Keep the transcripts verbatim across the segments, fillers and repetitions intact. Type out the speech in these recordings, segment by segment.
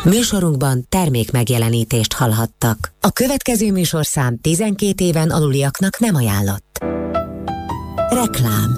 Műsorunkban termék megjelenítést hallhattak. A következő műsorszám tizenkét éven aluliaknak nem ajánlott. Reklám.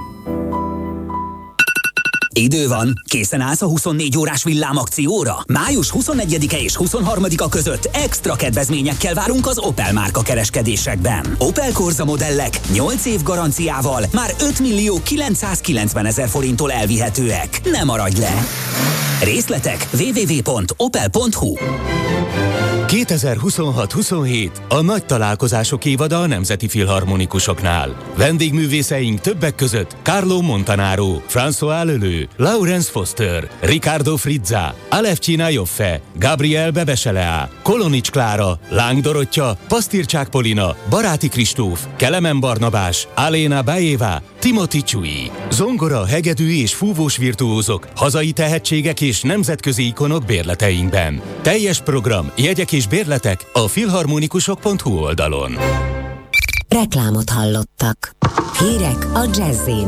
Idő van, készen állsz a huszonnégy órás villámakcióra? május huszonnegyedike és huszonharmadika között extra kedvezményekkel várunk az Opel márka kereskedésekben. Opel Corsa modellek nyolc év garanciával már öt millió kilencszázkilencven ezer forinttól elvihetőek. Ne maradj le! Részletek double-u double-u double-u pont opel pont hu. kétezer-huszonhat huszonhét a nagy találkozások évada a Nemzeti Filharmonikusoknál. Vendégművészeink többek között Carlo Montanaro, François Leleu, Laurence Foster, Riccardo Frizza, Alevcsina Joffe, Gabriel Bebeselea, Kolonics Klára, Láng Dorottya, Pasztircsák Polina, Baráti Kristóf, Kelemen Barnabás, Aléna Bajeva, Timothy Csui. Zongora, hegedű és fúvós virtuózok, hazai tehetségek és nemzetközi ikonok bérleteinkben. Teljes program, jegyek és bérletek a filharmonikusok pont hu oldalon. Reklámot hallottak. Hírek a Jazzin.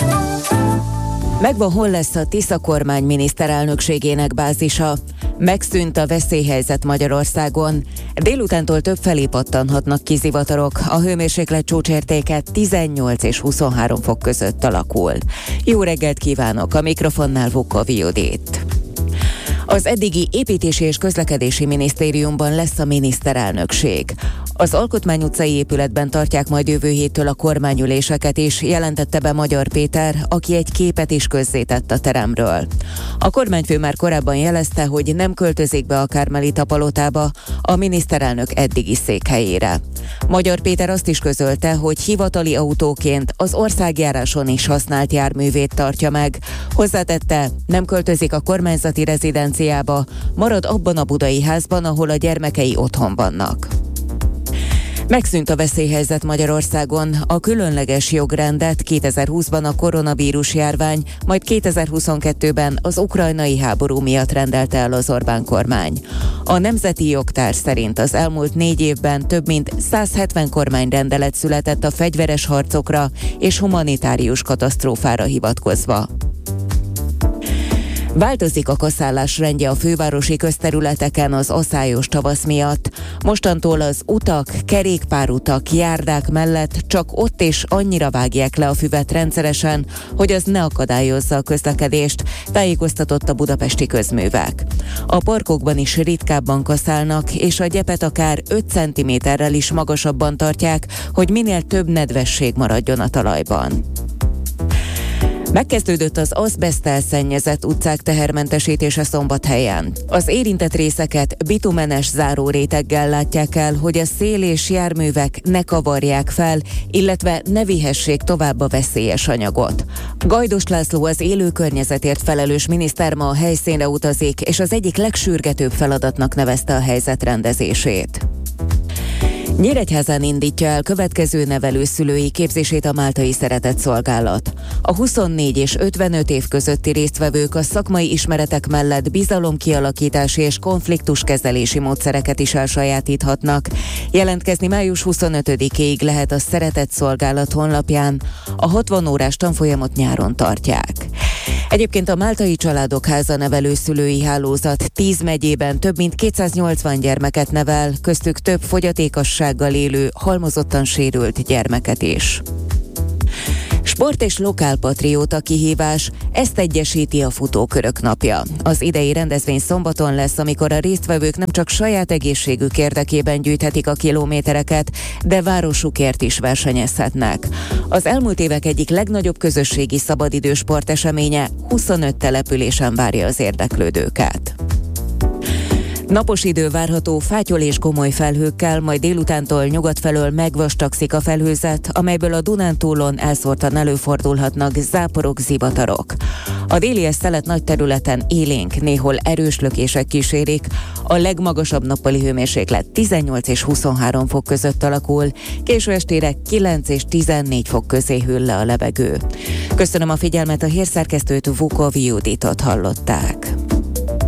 Megvan, hol lesz a Tisza kormány miniszterelnökségének bázisa. Megszűnt a veszélyhelyzet Magyarországon. Délutántól többfelé pattanhatnak ki zivatarok. A hőmérséklet csúcsértéke tizennyolc és huszonhárom fok között alakul. Jó reggelt kívánok, a mikrofonnál Vukovi Judit. Az eddigi építési és közlekedési minisztériumban lesz a miniszterelnökség. Az Alkotmány utcai épületben tartják majd jövő héttől a kormányüléseket is, jelentette be Magyar Péter, aki egy képet is közzétett a teremről. A kormányfő már korábban jelezte, hogy nem költözik be a Kármelita palotába, a miniszterelnök eddigi székhelyére. Magyar Péter azt is közölte, hogy hivatali autóként az országjáráson is használt járművét tartja meg. Hozzátette, nem költözik a kormányzati rezidenciába, marad abban a budai házban, ahol a gyermekei otthon vannak. Megszűnt a veszélyhelyzet Magyarországon, a különleges jogrendet kétezer-húszban a koronavírus járvány, majd kétezer-huszonkettőben az ukrajnai háború miatt rendelte el az Orbán kormány. A Nemzeti Jogtárs szerint az elmúlt négy évben több mint száz hetven kormányrendelet született a fegyveres harcokra és humanitárius katasztrófára hivatkozva. Változik a kaszállás rendje a fővárosi közterületeken az aszályos tavasz miatt. Mostantól az utak, kerékpárutak, járdák mellett csak ott és annyira vágják le a füvet rendszeresen, hogy az ne akadályozza a közlekedést, tájékoztatott a Budapesti Közművek. A parkokban is ritkábban kaszálnak, és a gyepet akár öt centiméterrel is magasabban tartják, hogy minél több nedvesség maradjon a talajban. Megkezdődött az azbeszttel szennyezett utcák tehermentesítése Szombathelyen. Az érintett részeket bitumenes záróréteggel látják el, hogy a szél és járművek ne kavarják fel, illetve ne vihessék tovább a veszélyes anyagot. Gajdos László, az élő környezetért felelős miniszter ma a helyszínre utazik, és az egyik legsürgetőbb feladatnak nevezte a helyzet rendezését. Nyíregyházán indítja el következő nevelőszülői képzését a Máltai Szeretett Szolgálat. A huszonnégy és ötvenöt év közötti résztvevők a szakmai ismeretek mellett bizalomkialakítási és konfliktuskezelési módszereket is elsajátíthatnak. Jelentkezni május huszonötödikéig lehet a Szeretett Szolgálat honlapján, a hatvan órás tanfolyamot nyáron tartják. Egyébként a Máltai Családok Háza nevelőszülői hálózat tíz megyében több mint kétszáznyolcvan gyermeket nevel, köztük több fogyatékossággal élő, halmozottan sérült gyermeket is. Sport és lokálpatrióta kihívás, ezt egyesíti a Futókörök napja. Az idei rendezvény szombaton lesz, amikor a résztvevők nem csak saját egészségük érdekében gyűjthetik a kilométereket, de városukért is versenyezhetnek. Az elmúlt évek egyik legnagyobb közösségi szabadidős sporteseménye huszonöt településen várja az érdeklődőket. Napos idő várható, fátyol és komoly felhőkkel, majd délutántól nyugat felől megvastagszik a felhőzet, amelyből a Dunántúlon elszórtan előfordulhatnak záporok, zivatarok. A délies szelet nagy területen élénk, néhol erős lökések kísérik, a legmagasabb nappali hőmérséklet tizennyolc és huszonhárom fok között alakul, késő estére kilenc és tizennégy fok közé hűl le a levegő. Köszönöm a figyelmet, a hírszerkesztőt, Vukovi Juditot hallották.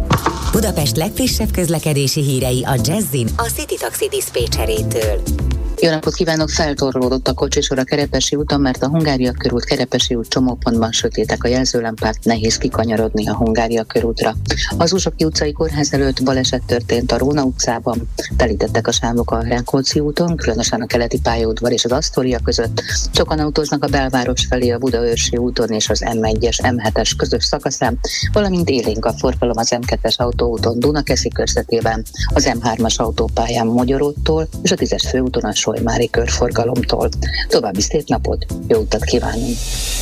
Budapest legfrissebb közlekedési hírei a Jazzin a City Taxi diszpécserétől. Jó napot kívánok! Feltorlódott a kocsisor a Kerepesi úton, mert a Hungária körút Kerepesi út csomópontban sötétek a jelzőlámpák, nehéz kikanyarodni a Hungária körútra. Az Uzsoki utcai kórház előtt baleset történt a Róna utcában, telítettek a sávok a Rákóczi úton, különösen a keleti pályaudvar és az Asztória között. Sokan autóznak a belváros felé a Budaörsi úton és az em egyes em hetes közös szakaszán, valamint élénk a forgalom az em kettes autóúton Dunakeszi körzetében, az em hármas autópályán Mogyoróttól és a tízes főúton a Solymári körforgalomtól. További szép napot, jó utat kívánunk!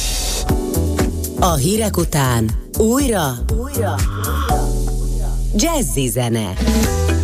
A hírek után újra, újra, jazzy zene.